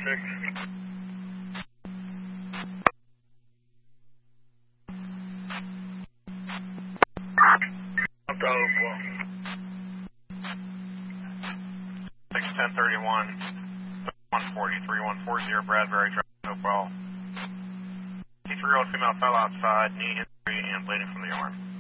61031, 140, Bradbury, Drive, Hopewell. T3-year-old female fell outside, knee injury and bleeding from the arm.